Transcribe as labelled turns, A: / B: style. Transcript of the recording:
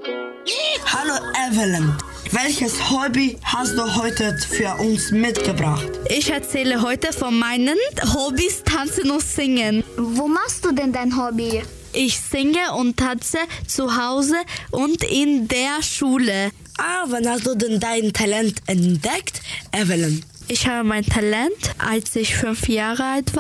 A: Hallo Evelyn, welches Hobby hast du heute für uns mitgebracht?
B: Ich erzähle heute von meinen Hobbys Tanzen und Singen.
C: Wo machst du denn dein Hobby?
B: Ich singe und tanze zu Hause und in der Schule.
A: Wann hast du denn dein Talent entdeckt, Evelyn?
B: Ich habe mein Talent, als ich 5 Jahre alt war.